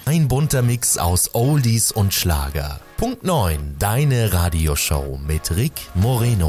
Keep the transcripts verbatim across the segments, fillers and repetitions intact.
Ein bunter Mix aus Oldies und Schlager. Punkt neun, deine Radioshow mit Rick Moreno.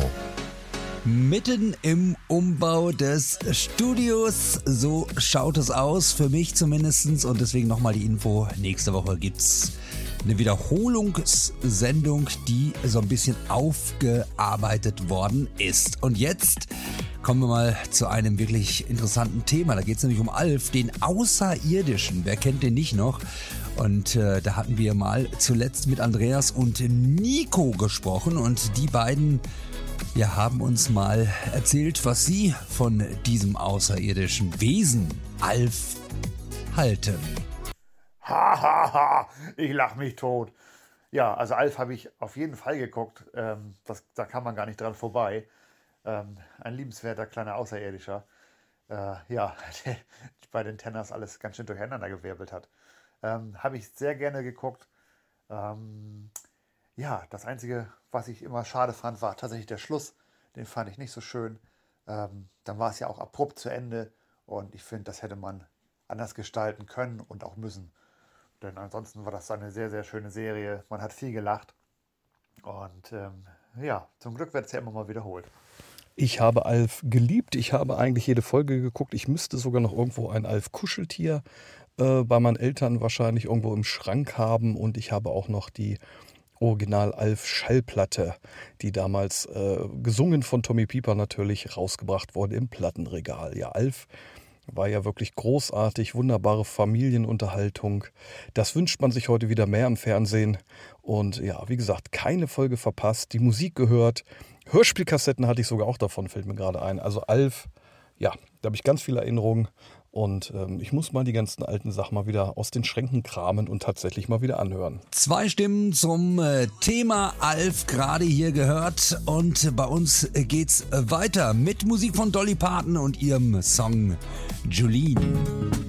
Mitten im Umbau des Studios, so schaut es aus, für mich zumindest. Und deswegen nochmal die Info, nächste Woche gibt's eine Wiederholungssendung, die so ein bisschen aufgearbeitet worden ist. Und jetzt kommen wir mal zu einem wirklich interessanten Thema. Da geht es nämlich um Alf, den Außerirdischen. Wer kennt den nicht noch? Und äh, da hatten wir mal zuletzt mit Andreas und Nico gesprochen. Und die beiden ja, haben uns mal erzählt, was sie von diesem außerirdischen Wesen Alf halten. Ha, ha, ha, ich lach mich tot. Ja, also Alf habe ich auf jeden Fall geguckt. Ähm, das, da kann man gar nicht dran vorbei. Ähm, ein liebenswerter kleiner Außerirdischer. Äh, ja, der bei den Tenners alles ganz schön durcheinander gewirbelt hat. Ähm, habe ich sehr gerne geguckt. Ähm, ja, das Einzige, was ich immer schade fand, war tatsächlich der Schluss. Den fand ich nicht so schön. Ähm, dann war es ja auch abrupt zu Ende. Und ich finde, das hätte man anders gestalten können und auch müssen. Denn ansonsten war das eine sehr, sehr schöne Serie. Man hat viel gelacht. Und ähm, ja, zum Glück wird es ja immer mal wiederholt. Ich habe Alf geliebt. Ich habe eigentlich jede Folge geguckt. Ich müsste sogar noch irgendwo ein Alf-Kuscheltier äh, bei meinen Eltern wahrscheinlich irgendwo im Schrank haben. Und ich habe auch noch die Original-Alf-Schallplatte, die damals äh, gesungen von Tommy Pieper natürlich rausgebracht wurde im Plattenregal. Ja, Alf war ja wirklich großartig, wunderbare Familienunterhaltung. Das wünscht man sich heute wieder mehr im Fernsehen. Und ja, wie gesagt, keine Folge verpasst, die Musik gehört. Hörspielkassetten hatte ich sogar auch davon, fällt mir gerade ein. Also Alf, ja, da habe ich ganz viele Erinnerungen. Und ähm, ich muss mal die ganzen alten Sachen mal wieder aus den Schränken kramen und tatsächlich mal wieder anhören. Zwei Stimmen zum äh, Thema Alf gerade hier gehört. Und bei uns geht's weiter mit Musik von Dolly Parton und ihrem Song Jolene.